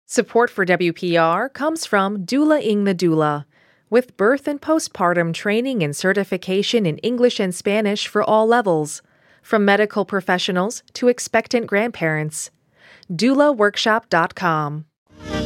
Support for WPR comes from Doula-ing the Doula, with birth and postpartum training and certification in English and Spanish for all levels, from medical professionals to expectant grandparents. DoulaWorkshop.com.